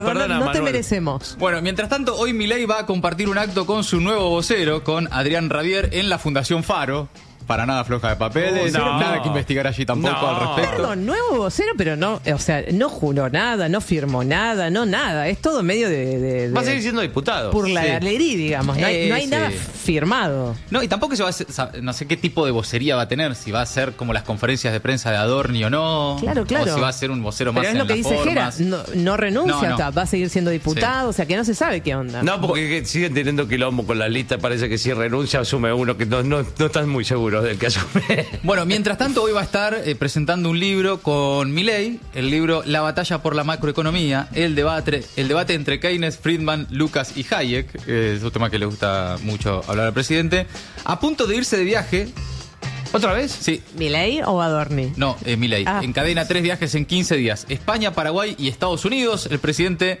Perdona, no te Manuel. merecemos. Bueno, mientras tanto, hoy Milei va a compartir un acto con su nuevo vocero, con Adrián Rabier, en la Fundación Faro. Para nada floja de papeles, No. nada que investigar allí tampoco No. al respecto. Perdón, nuevo vocero, pero no, o sea, no juró nada, no firmó nada, no nada. Es todo medio de Va a seguir siendo diputado. por la Sí. galería, digamos. No hay Sí. nada firmado. No, y tampoco se va a hacer, no sé qué tipo de vocería va a tener, si va a ser como las conferencias de prensa de Adorni o no. Claro, claro. O si va a ser un vocero más Pero es en lo que las dice Jera, formas. no renuncia, No, no. va a seguir siendo diputado, o sea que no se sabe qué onda. No, porque siguen teniendo quilombo con la lista. Parece que si renuncia, asume uno que no están muy seguros del que asume. Bueno, mientras tanto, hoy va a estar presentando un libro con Milei, el libro La batalla por la macroeconomía, el debate entre Keynes, Friedman, Lucas y Hayek, es un tema que le gusta mucho hablar al presidente, a punto de irse de viaje. ¿Otra vez? Sí, ¿Milei o Adorni? no, Milei. Ah. Encadena 3 viajes en 15 días. España, Paraguay y Estados Unidos. El presidente...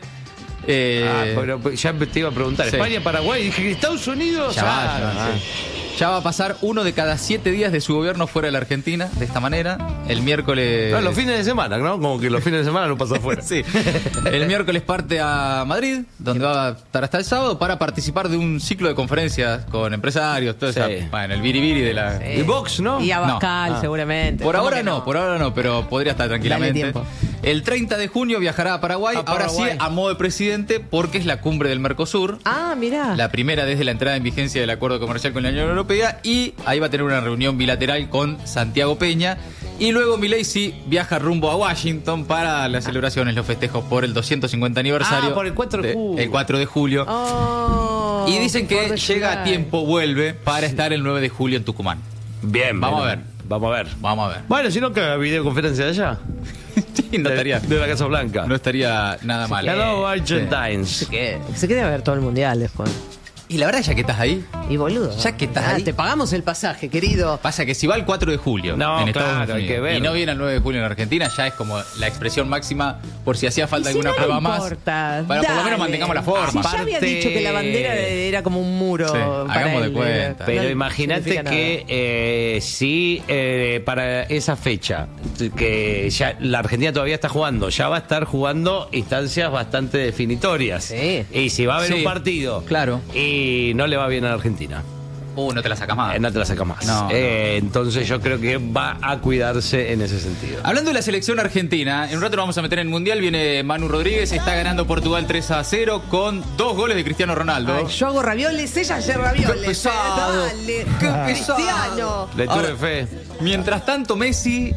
Pero ya te iba a preguntar. sí. España, Paraguay. Dije, ¿Estados Unidos? Ya va, sí. Ya va a pasar uno de cada 7 días de su gobierno fuera de la Argentina, de esta manera. El miércoles... No, los fines de semana, ¿no? Como que los fines de semana no pasa afuera. Sí. El miércoles parte a Madrid, donde va a estar hasta el sábado, para participar de un ciclo de conferencias con empresarios, todo Sí. eso. Bueno, el biribiri de la... Sí. Y Vox, ¿no? Y Abascal, No. seguramente. Por ¿Cómo ahora que no, por ahora no, pero podría estar tranquilamente. tiempo. El 30 de junio viajará a Paraguay, A ahora sí Paraguay. a modo de presidente, porque es la cumbre del Mercosur. Ah, mirá. La primera desde la entrada en vigencia del acuerdo comercial con la Unión Europea, y ahí va a tener una reunión bilateral con Santiago Peña. Y luego Milei sí viaja rumbo a Washington para las celebraciones, los festejos por el 250 aniversario. Ah, por el 4 de julio. El 4 de julio. Oh, Y dicen que por llega a July. tiempo, vuelve para estar el 9 de julio en Tucumán. Bien, Vamos bueno, a ver. Vamos a ver. Vamos a ver. Bueno, si no, que haga videoconferencia de allá. Sí, no estaría, De la Casa Blanca. no estaría nada mal. Hello, Argentines. Que se quede a ver todo el mundial después. Y la verdad, ya que estás ahí, Y boludo. Ya que estás ahí. Te pagamos el pasaje, querido. pasa que si va el 4 de julio No, en Estados claro, hay Unidos que ver. y no viene el 9 de julio en Argentina, ya es como la expresión máxima por si hacía falta Y si alguna no prueba le más. importa, Bueno, por lo dale. menos mantengamos la forma. Si ya había Aparte- dicho que la bandera era como un muro. Sí, para hagamos de él, cuenta. Pero no imagínate significa que si para esa fecha, que ya la Argentina todavía está jugando, ya va a estar jugando instancias bastante definitorias. Sí. Y si va a haber Sí, un partido claro. y no le va bien a la Argentina, No te la sacas más. no te la saca más. No, no. Entonces yo creo que va a cuidarse en ese sentido. Hablando de la selección argentina, en un rato nos vamos a meter en el Mundial. Viene Manu Rodríguez, está ganando Portugal 3-0 con 2 goles de Cristiano Ronaldo. Ay, yo hago ravioles, ella hace ravioles. Qué pesado. Dale, Qué Cristiano. Le tuve Ahora, fe. Mientras tanto, Messi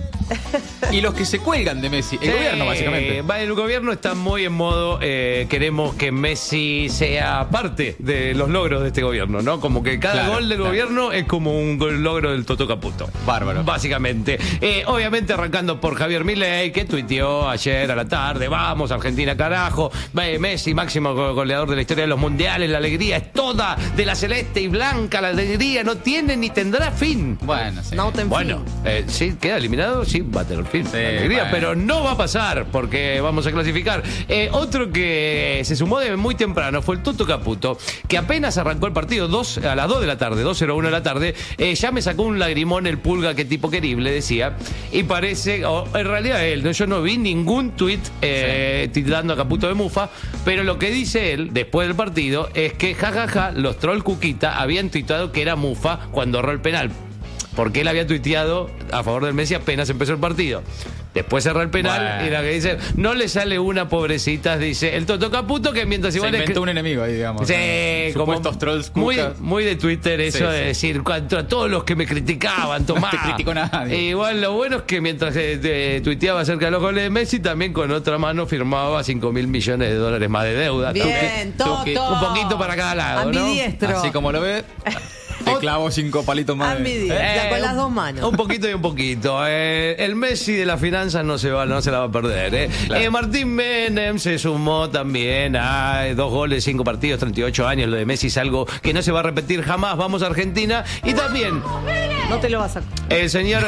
y los que se cuelgan de Messi, el gobierno básicamente. El gobierno está muy en modo, queremos que Messi sea parte de los logros de este gobierno, ¿no? Como que cada Claro, gol del claro. gobierno es como un logro del Toto Caputo. Bárbaro. Básicamente. Obviamente arrancando por Javier Milei, que tuiteó ayer a la tarde, vamos Argentina carajo, Messi máximo goleador de la historia de los mundiales, la alegría es toda de la celeste y blanca, la alegría no tiene ni tendrá fin. Bueno, sí. No te en Bueno, sí, queda eliminado, sí, va a tener fin. Sí, la alegría, bueno. pero no va a pasar porque vamos a clasificar. Otro que se sumó de muy temprano fue el Toto Caputo, que apenas arrancó el partido a las 2 de la tarde, 2:01 de la tarde, ya me sacó un lagrimón el pulga, que tipo querible, decía, y parece, en realidad yo no vi ningún tuit titulando a Caputo de mufa, pero lo que dice él después del partido es que jajaja, los troll Cuquita habían tuitado que era mufa cuando erró el penal. Porque él había tuiteado a favor del Messi apenas empezó el partido. Después cerró el penal Bueno. y la que dice, no le sale una, pobrecita, dice el Toto Caputo, que mientras Se igual inventó un enemigo ahí, digamos. Sí, Supuestos trolls muy, cucas. muy de Twitter eso Sí, de sí. decir contra todos los que me criticaban, tomá. No te criticó nadie. Igual lo bueno es que mientras tuiteaba acerca de los goles de Messi, también con otra mano firmaba $5.000 millones más de deuda. Bien, Tuque, Toto. Un poquito para cada lado, ¿no? Ambidiestro. Así como lo ve, te clavo 5 palitos más. Ambidiestro, con las dos manos. Un poquito y un poquito. El Messi de las finanzas no se la va a perder. Claro. Martín Menem se sumó también a 2 goles, 5 partidos, 38 años. Lo de Messi es algo que no se va a repetir jamás. Vamos a Argentina. Y también No te lo vas a... el señor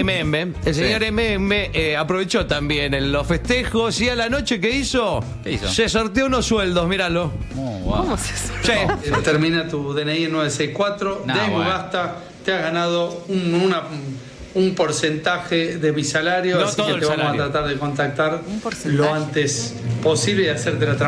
MM aprovechó también en los festejos y a la noche ¿qué hizo? ¿Qué hizo? Se sorteó unos sueldos, míralo. Oh, wow. ¿Cómo se hace? Sí. Termina tu DNI en 964. No, de ahí bueno. basta. Te has ganado un porcentaje de mi salario, No así todo que el te vamos salario. a tratar de contactar Un porcentaje. lo antes posible y hacerte la transferencia.